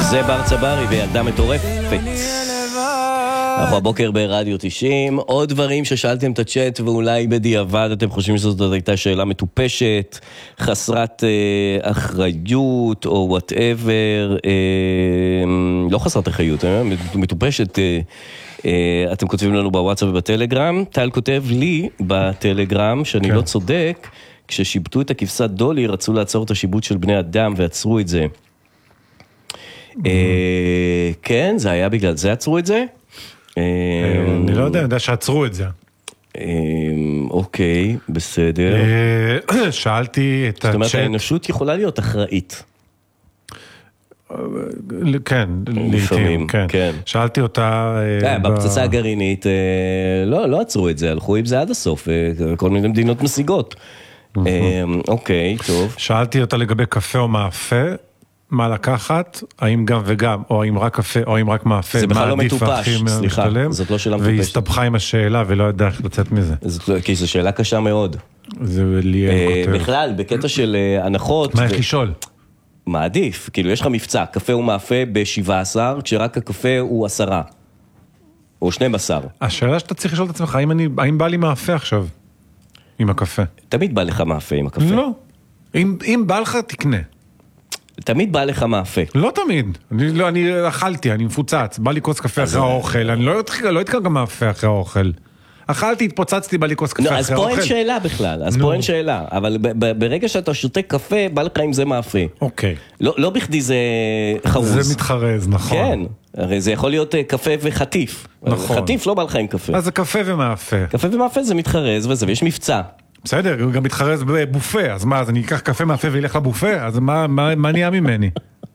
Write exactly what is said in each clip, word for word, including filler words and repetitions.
זה בר צברי וילדה מטורפת. אנחנו הבוקר ברדיו תשעים. עוד דברים ששאלתם את הצ'אט ואולי בדיעבד אתם חושבים שזאת הייתה שאלה מטופשת, חסרת אה, אחריות או whatever, אה, לא חסרת אחריות, אה, מטופשת. אה, אה, אתם כותבים לנו בוואטסאפ ובטלגרם. טל כותב לי בטלגרם שאני כן. לא צודק, כששיבטו את הכבשת דולי רצו לעצור את השיבוט של בני אדם ועצרו את זה. כן, זה היה בגלל זה עצרו את זה? אני לא יודע, אני יודע שעצרו את זה. אוקיי, בסדר. שאלתי את הצ'אט. זאת אומרת, האנושות יכולה להיות אחראית. כן, לעתים, כן. שאלתי אותה... בפצצה הגרעינית, לא עצרו את זה, הלכו עם זה עד הסוף, כל מיני מדינות משיגות. אוקיי, טוב. שאלתי אותה לגבי קפה או מאפה, מה לקחת, האם גם וגם, או האם רק קפה, או האם רק מאפה, זה בכלל לא מטופש, סליחה, זאת לא שאלה מטופשת. והסתבכה עם השאלה, ולא ידעה איך לצאת מזה. כי זו שאלה קשה מאוד. זה ליאל כותב. בכלל, בקטע של הנחות... מה איך לשאול? מה עדיף? כאילו, יש לך מבצע, קפה ומאפה ב-שבע עשרה, כשרק הקפה הוא עשרה. או שנים עשר. השאלה שאתה צריך לשאול את עצמך, האם בא לי מאפה עכשיו? עם הקפה. תמיד בא לך מאפה עם הקפה. לא. אם בא לך, תקנה. תמיד בא לך מאפה. לא תמיד. אני, לא, אני אכלתי, אני מפוצץ. בא לי כוס קפה אחרי האוכל. אני לא, לא אתקר גם מאפה אחרי האוכל. אכלתי, התפוצצתי, בא לי כוס קפה אחרי האוכל. אז פה אין שאלה בכלל. אז פה אין שאלה. אבל ברגע שאתה שותה קפה, בא לך עם זה מאפה. אוקיי. לא, לא בכדי זה חרוז. זה מתחרז, נכון. כן. הרי זה יכול להיות קפה וחטיף. נכון. חטיף לא בא לך עם קפה. אז זה קפה ומאפה. קפה ומאפה זה מתחרז וזה, ויש מבצע. בסדר, הוא גם מתחרז בבופה, אז מה, אז אני אקח קפה מאפה וילך לבופה, אז מה, מה, מה נהיה ממני?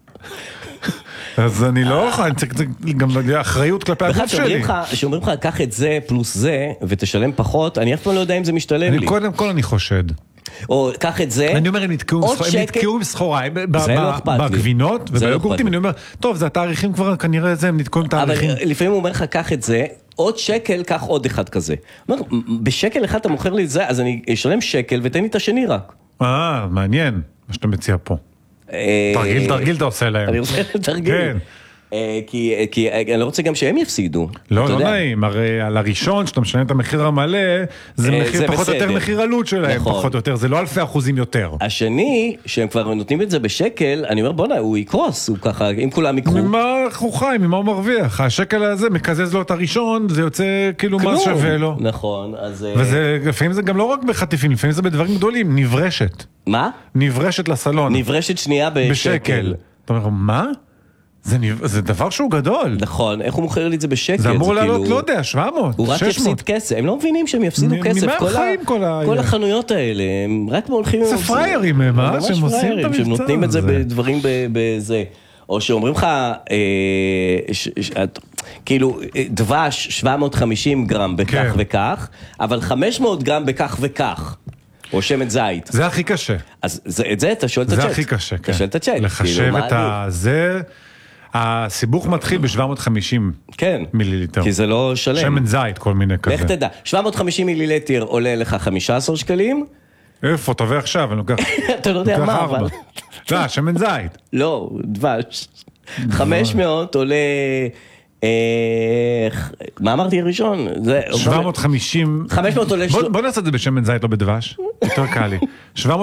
אז אני לא אוכל, אני צריך גם אחריות כלפי הגוף שלי. שאומרים לך, קח את זה פלוס זה, ותשלם פחות, אני אף פעם לא יודע אם זה משתלם לי. קודם כל אני חושד. או קח את זה, אני אומר, הם נתקעו בסחורה, בגבינות וביוגורטים, אני אומר, טוב, זה התאריכים כבר, כנראה זה, הם נתקעו עם תאריכים. אבל לפעמים הוא אומר לך, קח את זה, עוד שקל, קח עוד אחד כזה. אומר, בשקל אחד אתה מוכר לי את זה, אז אני אשלם שקל ותן לי את השני רק. אה, מעניין, מה שאתה מציע פה. תרגיל, תרגיל אתה עושה להם. אני רוצה תרגיל. כן. כי אני לא רוצה גם שהם יפסידו. לא, לא נעים, הרי על הראשון שאתה משלם את המחיר המלא, זה מחיר פחות או יותר מחיר עלות שלהם, פחות או יותר, זה לא אלפי אחוזים יותר. השני, שהם כבר נותנים את זה בשקל, אני אומר בוא נה, הוא יקרוס, הוא ככה, אם כולם יקרו. ממה הוא חי, ממה הוא מרוויח? השקל הזה מקזז לו את הראשון, זה יוצא כאילו מה שווה לו. נכון, אז... וזה, לפעמים זה גם לא רק בחטיפים, לפעמים זה בדברים גדולים, נברשת. מה? נברשת לסלון. נברשת שנייה בשקל. אתה אומר, מה? זה, זה דבר שהוא גדול. נכון, איך הוא מוכר לי את זה בשקל? זה אמור לעלות, כאילו... לא יודע, שבע מאות, הוא רק יפסיד כסף, הם לא מבינים שהם יפסידו כסף. ממה הם חיים כל ה... כל החנויות האלה, הם רק הולכים... זה פריירים הם, אה? שהם עושים את המבצע. שהם נותנים את זה בדברים בזה. או שאומרים לך, כאילו, דבש שבע מאות וחמישים גרם בכך וכך, אבל חמש מאות גרם בכך וכך. או שמן זית. זה הכי קשה. אז את זה אתה שואל את הצ'אט. זה הכי קשה, כן. אתה שואל את הצ'אט. לחשב את זה... הסיבוך מתחיל ב-שבע מאות וחמישים מיליליטר. כי זה לא שלם. שמן זית, כל מיני כזה. ואיך תדע, שבע מאות וחמישים מיליליטר עולה לך חמישה עשר שקלים? איפה, תביא עכשיו, אני לוקח... אתה לא יודע מה, אבל... לא, שמן זית. לא, דבש. חמש מאות עולה... מה אמרתי הראשון? שבע מאות וחמישים... חמש מאות עולה... בוא נעשה את זה בשמן זית, לא בדבש. יותר קל לי.